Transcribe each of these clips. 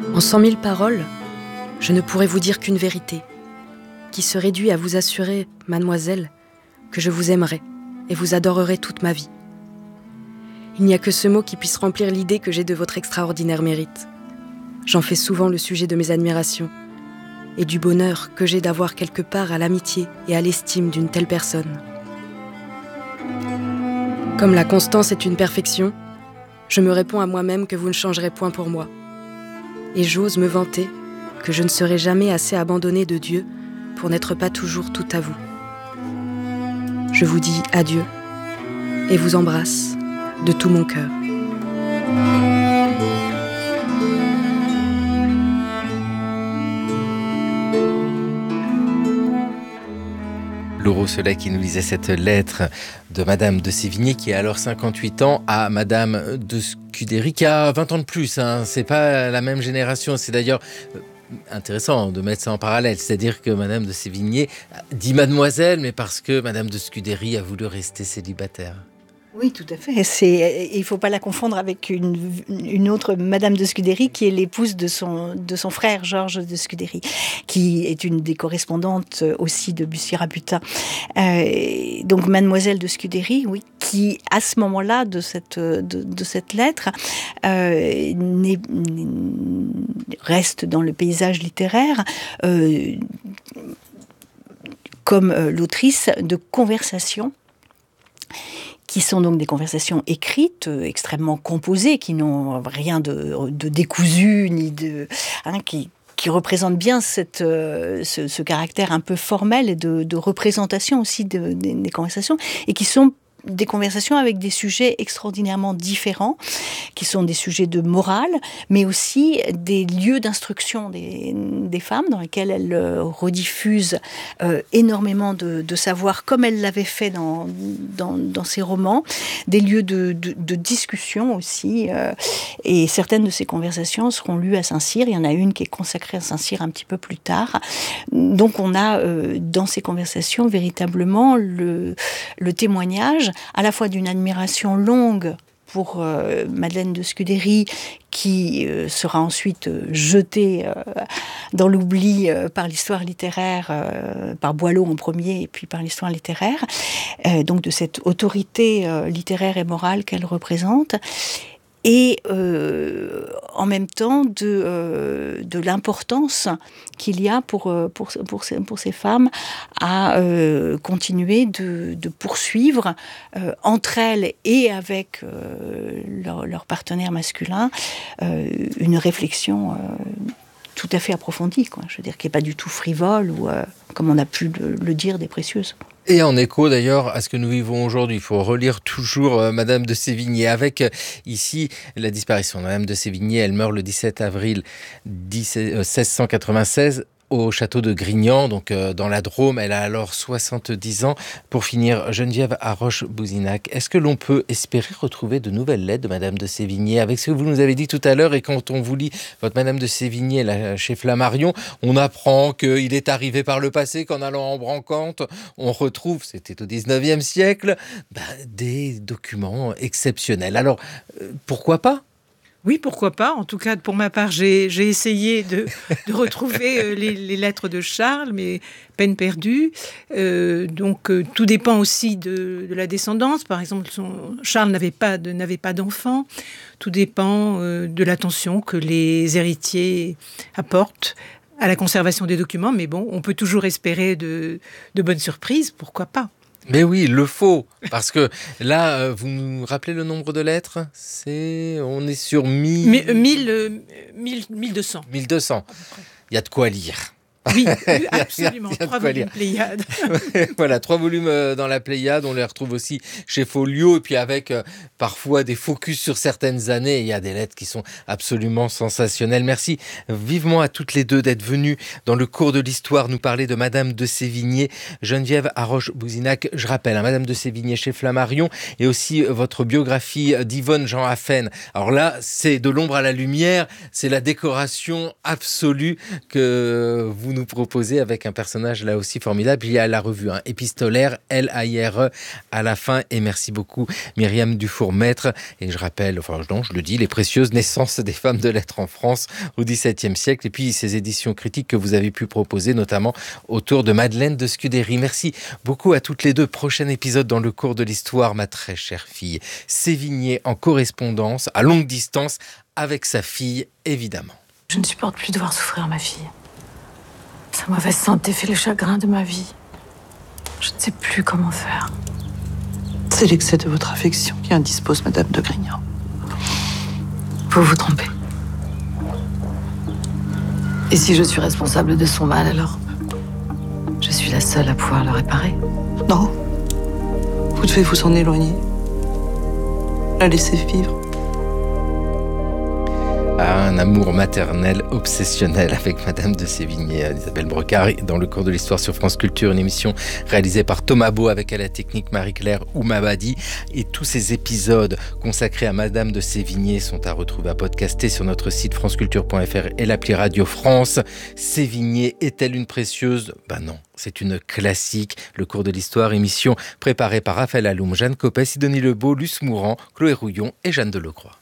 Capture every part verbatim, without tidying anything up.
En cent mille paroles, je ne pourrais vous dire qu'une vérité, qui se réduit à vous assurer, mademoiselle, que je vous aimerai et vous adorerai toute ma vie. Il n'y a que ce mot qui puisse remplir l'idée que j'ai de votre extraordinaire mérite. J'en fais souvent le sujet de mes admirations et du bonheur que j'ai d'avoir quelque part à l'amitié et à l'estime d'une telle personne. Comme la constance est une perfection, je me réponds à moi-même que vous ne changerez point pour moi. Et j'ose me vanter que je ne serai jamais assez abandonnée de Dieu pour n'être pas toujours tout à vous. Je vous dis adieu et vous embrasse de tout mon cœur. Laure Osselet qui nous lisait cette lettre de Madame de Sévigné qui a alors cinquante-huit ans à Madame de Scudéry qui a vingt ans de plus. Hein. C'est pas la même génération. C'est d'ailleurs intéressant de mettre ça en parallèle. C'est-à-dire que Madame de Sévigné dit Mademoiselle, mais parce que Madame de Scudéry a voulu rester célibataire. Oui, tout à fait. C'est, il ne faut pas la confondre avec une, une autre Madame de Scudéry qui est l'épouse de son, de son frère Georges de Scudéry, qui est une des correspondantes aussi de Bussy-Rabutin. Euh, donc Mademoiselle de Scudéry, oui, qui à ce moment-là de cette, de, de cette lettre euh, n'est, reste dans le paysage littéraire euh, comme euh, l'autrice de conversations qui sont donc des conversations écrites, euh, extrêmement composées, qui n'ont rien de, de décousu, ni de, hein, qui, qui représentent bien cette, euh, ce, ce caractère un peu formel et de, de représentation aussi de, de, des conversations, et qui sont des conversations avec des sujets extraordinairement différents, qui sont des sujets de morale, mais aussi des lieux d'instruction des, des femmes, dans lesquels elle euh, rediffuse euh, énormément de, de savoir, comme elle l'avait fait dans, dans, dans ses romans, des lieux de, de, de discussion aussi, euh, et certaines de ces conversations seront lues à Saint-Cyr. Il y en a une qui est consacrée à Saint-Cyr un petit peu plus tard. Donc on a euh, dans ces conversations véritablement le, le témoignage à la fois d'une admiration longue pour euh, Madeleine de Scudéry, qui euh, sera ensuite euh, jetée euh, dans l'oubli euh, par l'histoire littéraire, euh, par Boileau en premier, et puis par l'histoire littéraire, euh, donc de cette autorité euh, littéraire et morale qu'elle représente. Et euh, en même temps de, euh, de l'importance qu'il y a pour, pour, pour, ces, pour ces femmes à euh, continuer de, de poursuivre euh, entre elles et avec euh, leur, leur partenaire masculin euh, une réflexion euh, tout à fait approfondie, quoi. Je veux dire, qui n'est pas du tout frivole ou, euh, comme on a pu le, le dire, des précieuses. Et en écho d'ailleurs à ce que nous vivons aujourd'hui, il faut relire toujours euh, Madame de Sévigné avec euh, ici la disparition de Madame de Sévigné. Elle meurt le dix-sept avril seize cent quatre-vingt-seize au château de Grignan, donc euh, dans la Drôme. Elle a alors soixante-dix ans. Pour finir, Geneviève Haroche-Bouzinac, est-ce que l'on peut espérer retrouver de nouvelles lettres de Madame de Sévigné avec ce que vous nous avez dit tout à l'heure? Et quand on vous lit votre Madame de Sévigné là, chez Flammarion, on apprend qu'il est arrivé par le passé qu'en allant en Brocante, on retrouve, c'était au dix-neuvième siècle, bah, des documents exceptionnels. Alors, euh, pourquoi pas? Oui, pourquoi pas. En tout cas, pour ma part, j'ai, j'ai essayé de, de retrouver euh, les, les lettres de Charles, mais peine perdue. Euh, donc, euh, tout dépend aussi de, de la descendance. Par exemple, son, Charles n'avait pas, de, n'avait pas d'enfant. Tout dépend euh, de l'attention que les héritiers apportent à la conservation des documents. Mais bon, on peut toujours espérer de, de bonnes surprises. Pourquoi pas? Mais oui, il le faut, parce que là, vous nous rappelez le nombre de lettres? C'est, on est sur mille... mille, mille, mille deux cents. mille deux cents. Il y a de quoi lire. Oui, absolument. Il y a, il y a trois volumes Pléiade. Voilà, trois volumes dans la Pléiade. On les retrouve aussi chez Folio. Et puis avec euh, parfois des focus sur certaines années. Il y a des lettres qui sont absolument sensationnelles. Merci vivement à toutes les deux d'être venues dans le cours de l'histoire nous parler de Madame de Sévigné. Geneviève Haroche-Bouzinac, je rappelle, hein, Madame de Sévigné chez Flammarion. Et aussi votre biographie d'Yvonne Jean Haffen. Alors là, c'est de l'ombre à la lumière. C'est la décoration absolue que vous nous nous proposer avec un personnage là aussi formidable. Il y a la revue hein, épistolaire, L A I R E à la fin. Et merci beaucoup Myriam Dufour-Maître. Et je rappelle, enfin non, je le dis, les précieuses naissances des femmes de lettres en France au XVIIe siècle. Et puis ces éditions critiques que vous avez pu proposer, notamment autour de Madeleine de Scudéry. Merci beaucoup à toutes les deux. Prochain épisode dans le cours de l'histoire, ma très chère fille Sévigné en correspondance à longue distance avec sa fille, évidemment. Je ne supporte plus de voir souffrir ma fille. Sa mauvaise santé fait le chagrin de ma vie. Je ne sais plus comment faire. C'est l'excès de votre affection qui indispose Madame de Grignan. Vous vous trompez. Et si je suis responsable de son mal, alors je suis la seule à pouvoir le réparer. Non. Vous devez vous en éloigner. La laisser vivre. Un amour maternel obsessionnel avec Madame de Sévigné, Isabelle Brocard, dans le cours de l'histoire sur France Culture, une émission réalisée par Thomas Beau avec à la technique Marie-Claire Oumabadi. Et tous ces épisodes consacrés à Madame de Sévigné sont à retrouver, à podcaster sur notre site franceculture point f r et l'appli Radio France. Sévigné est-elle une précieuse ? Ben non, c'est une classique. Le cours de l'histoire, émission préparée par Raphaël Alloum, Jeanne Copet, Sidonie Lebeau, Luce Mourant, Chloé Rouillon et Jeanne Delecroix.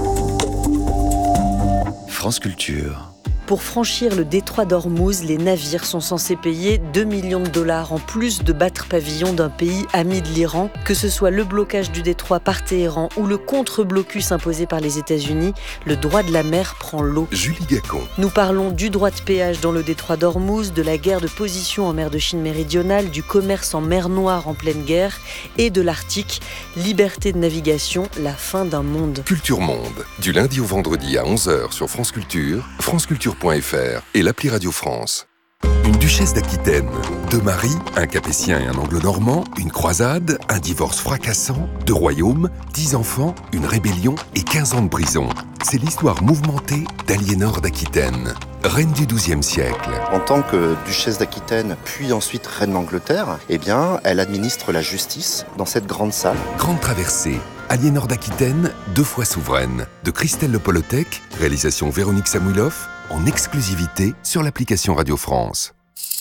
France Culture. Pour franchir le détroit d'Ormuz, les navires sont censés payer deux millions de dollars en plus de battre pavillon d'un pays ami de l'Iran. Que ce soit le blocage du détroit par Téhéran ou le contre-blocus imposé par les États-Unis, le droit de la mer prend l'eau. Julie Gacon. Nous parlons du droit de péage dans le détroit d'Ormuz, de la guerre de position en mer de Chine méridionale, du commerce en mer Noire en pleine guerre et de l'Arctique. Liberté de navigation, la fin d'un monde. Culture Monde, du lundi au vendredi à onze heures sur France Culture, franceculture point f r et l'appli Radio France. Une duchesse d'Aquitaine, deux maris, un capétien et un anglo-normand, une croisade, un divorce fracassant, deux royaumes, dix enfants, une rébellion et quinze ans de prison. C'est l'histoire mouvementée d'Aliénor d'Aquitaine, reine du douzième siècle. En tant que duchesse d'Aquitaine, puis ensuite reine d'Angleterre, eh bien, elle administre la justice dans cette grande salle. Grande traversée, Aliénor d'Aquitaine, deux fois souveraine, de Christelle Le Polotec, réalisation Véronique Samouilov, en exclusivité sur l'application Radio France.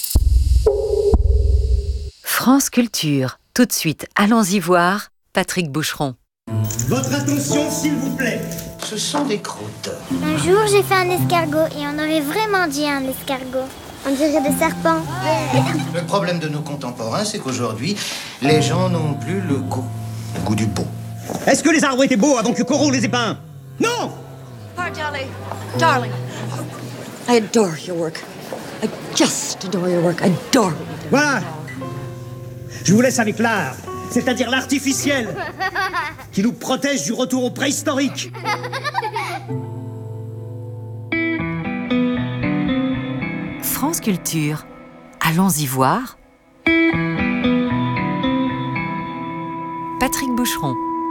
France Culture. Tout de suite, allons-y voir Patrick Boucheron. Votre attention, s'il vous plaît. Ce sont des croûtes. Un jour, j'ai fait un escargot et on aurait vraiment dit un escargot. On dirait des serpents. Le problème de nos contemporains, c'est qu'aujourd'hui, les gens n'ont plus le goût, le goût du beau. Est-ce que les arbres étaient beaux avant que Corot les ait peints ? Non ! Oh, darling, darling, I adore your work. I just adore your work. I adore it. Voilà. Je vous laisse avec l'art, c'est-à-dire l'artificiel, qui nous protège du retour au préhistorique. France Culture. Allons-y voir Patrick Boucheron.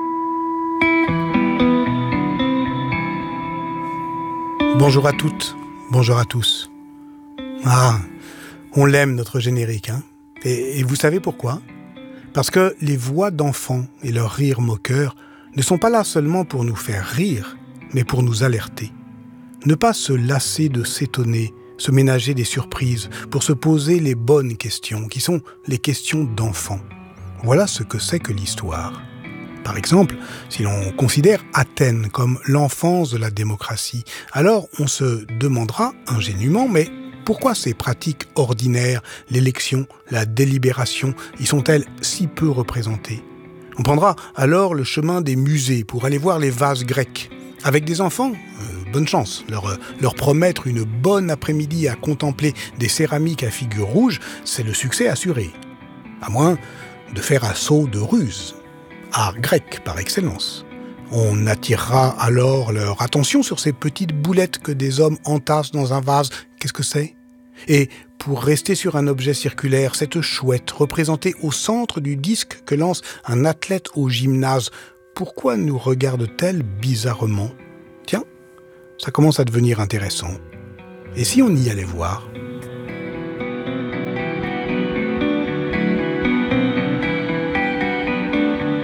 Bonjour à toutes, bonjour à tous. Ah, on l'aime notre générique, hein. Et, et vous savez pourquoi ? Parce que les voix d'enfants et leurs rires moqueurs ne sont pas là seulement pour nous faire rire, mais pour nous alerter. Ne pas se lasser de s'étonner, se ménager des surprises, pour se poser les bonnes questions, qui sont les questions d'enfants. Voilà ce que c'est que l'histoire. Par exemple, si l'on considère Athènes comme l'enfance de la démocratie, alors on se demandera ingénument, mais pourquoi ces pratiques ordinaires, l'élection, la délibération, y sont-elles si peu représentées ? On prendra alors le chemin des musées pour aller voir les vases grecs. Avec des enfants, euh, bonne chance, leur, euh, leur promettre une bonne après-midi à contempler des céramiques à figures rouges, c'est le succès assuré. À moins de faire assaut de ruse. Art grec par excellence. On attirera alors leur attention sur ces petites boulettes que des hommes entassent dans un vase. Qu'est-ce que c'est ? Et pour rester sur un objet circulaire, cette chouette représentée au centre du disque que lance un athlète au gymnase, pourquoi nous regarde-t-elle bizarrement ? Tiens, ça commence à devenir intéressant. Et si on y allait voir ?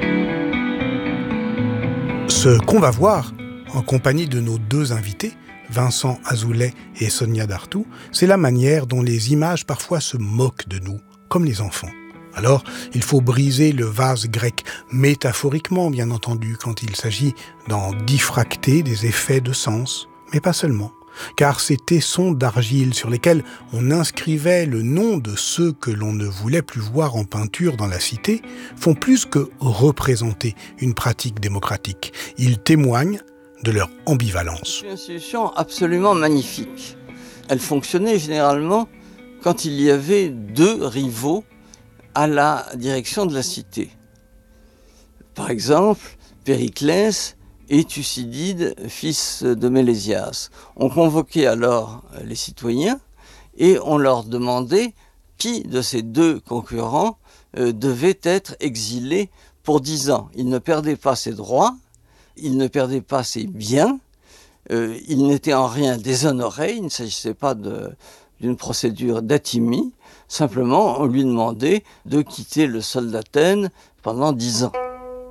Ce qu'on va voir, en compagnie de nos deux invités, Vincent Azoulay et Sonia Dartout, c'est la manière dont les images parfois se moquent de nous, comme les enfants. Alors, il faut briser le vase grec, métaphoriquement bien entendu, quand il s'agit d'en diffracter des effets de sens, mais pas seulement. Car ces tessons d'argile sur lesquels on inscrivait le nom de ceux que l'on ne voulait plus voir en peinture dans la cité font plus que représenter une pratique démocratique. Ils témoignent de leur ambivalence. C'est une institution absolument magnifique. Elle fonctionnait généralement quand il y avait deux rivaux à la direction de la cité. Par exemple, Périclès et Thucydide, fils de Mélésias. On convoquait alors les citoyens et on leur demandait qui de ces deux concurrents euh, devait être exilé pour dix ans. Il ne perdait pas ses droits, il ne perdait pas ses biens, euh, il n'était en rien déshonoré, il ne s'agissait pas de, d'une procédure d'athymie, simplement on lui demandait de quitter le sol d'Athènes pendant dix ans.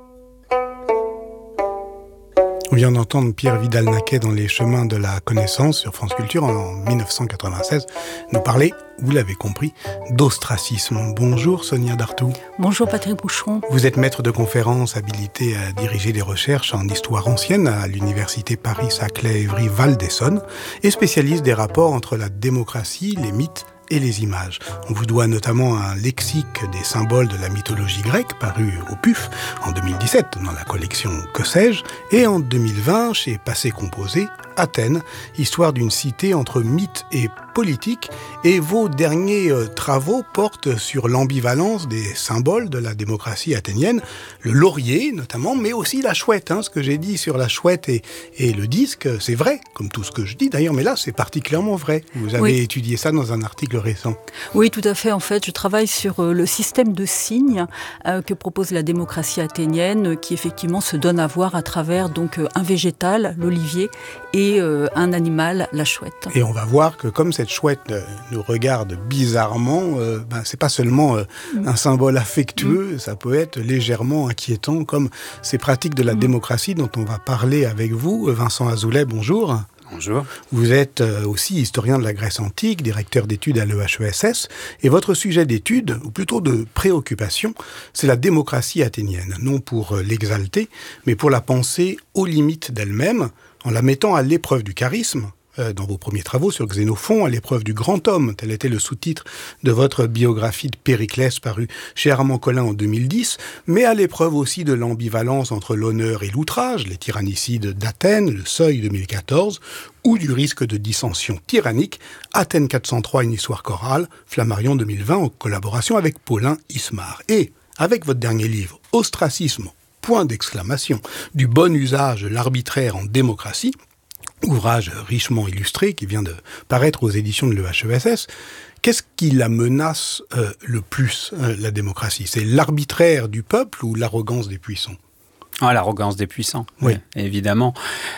On vient d'entendre Pierre Vidal-Naquet dans Les Chemins de la Connaissance sur France Culture en dix-neuf cent quatre-vingt-seize nous parler, vous l'avez compris, d'ostracisme. Bonjour Sonia Dartout. Bonjour Patrick Boucheron. Vous êtes maître de conférences habilité à diriger des recherches en histoire ancienne à l'université Paris-Saclay-Évry-Val d'Essonne et spécialiste des rapports entre la démocratie, les mythes et les images. On vous doit notamment un lexique des symboles de la mythologie grecque paru au P U F en deux mille dix-sept dans la collection Que sais-je et en deux mille vingt chez Passé Composé, Athènes, histoire d'une cité entre mythe et politique, et vos derniers euh, travaux portent sur l'ambivalence des symboles de la démocratie athénienne, le laurier notamment, mais aussi la chouette. Hein, ce que j'ai dit sur la chouette et, et le disque, c'est vrai, comme tout ce que je dis d'ailleurs, mais là c'est particulièrement vrai. Vous avez oui. étudié ça dans un article récent. Oui, tout à fait. En fait, je travaille sur euh, le système de signes euh, que propose la démocratie athénienne, euh, qui effectivement se donne à voir à travers donc euh, un végétal, l'olivier, et euh, un animal, la chouette. Et on va voir que comme cette chouette euh, nous regarde bizarrement, euh, ben, c'est pas seulement euh, mmh. un symbole affectueux, mmh. ça peut être légèrement inquiétant, comme ces pratiques de la mmh. démocratie dont on va parler avec vous. Vincent Azoulay, bonjour. Bonjour. Vous êtes aussi historien de la Grèce antique, directeur d'études à l'E H E S S, et votre sujet d'étude, ou plutôt de préoccupation, c'est la démocratie athénienne, non pour l'exalter, mais pour la penser aux limites d'elle-même, en la mettant à l'épreuve du charisme, euh, dans vos premiers travaux sur Xénophon, à l'épreuve du grand homme, tel était le sous-titre de votre biographie de Périclès paru chez Armand Collin en deux mille dix, mais à l'épreuve aussi de l'ambivalence entre l'honneur et l'outrage, les tyrannicides d'Athènes, le Seuil deux mille quatorze, ou du risque de dissension tyrannique, Athènes quatre cent trois, une histoire chorale, Flammarion deux mille vingt, en collaboration avec Paulin Ismar. Et, avec votre dernier livre, Ostracisme, point d'exclamation, du bon usage de l'arbitraire en démocratie, ouvrage richement illustré qui vient de paraître aux éditions de l'E H E S S, qu'est-ce qui la menace euh, le plus, euh, la démocratie ? C'est l'arbitraire du peuple ou l'arrogance des puissants ? Ah, l'arrogance des puissants, oui. évidemment.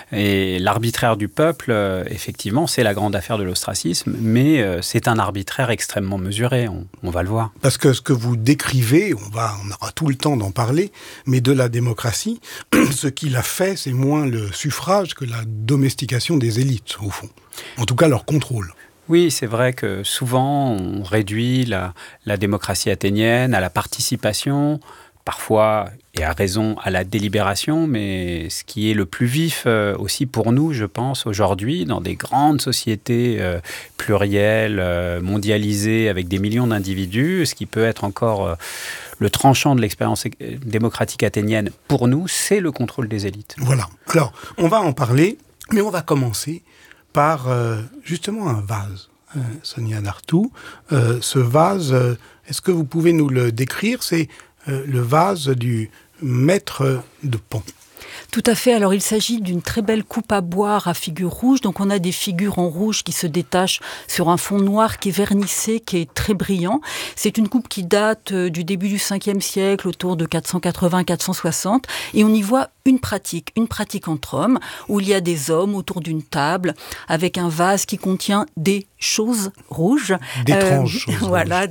Et l'arbitraire du peuple, euh, effectivement, c'est la grande affaire de l'ostracisme, mais euh, c'est un arbitraire extrêmement mesuré, on, on va le voir. Parce que ce que vous décrivez, on, va, on aura tout le temps d'en parler, mais de la démocratie, ce qui l'a fait, c'est moins le suffrage que la domestication des élites, au fond. En tout cas, leur contrôle. Oui, c'est vrai que souvent, on réduit la, la démocratie athénienne à la participation, parfois, et à raison, à la délibération, mais ce qui est le plus vif euh, aussi pour nous, je pense, aujourd'hui, dans des grandes sociétés euh, plurielles, euh, mondialisées, avec des millions d'individus, ce qui peut être encore euh, le tranchant de l'expérience démocratique athénienne, pour nous, c'est le contrôle des élites. Voilà. Alors, on va en parler, mais on va commencer par, euh, justement, un vase. Euh, Sonia Dartout, euh, ce vase, euh, est-ce que vous pouvez nous le décrire ? C'est Euh, le vase du maître de Pan. Tout à fait. Alors, il s'agit d'une très belle coupe à boire à figure rouge. Donc, on a des figures en rouge qui se détachent sur un fond noir qui est vernissé, qui est très brillant. C'est une coupe qui date du début du cinquième siècle, autour de quatre cent quatre-vingts quatre cent soixante. Et on y voit une pratique, une pratique entre hommes, où il y a des hommes autour d'une table, avec un vase qui contient des choses rouges. D'étranges euh, choses Voilà, rouges.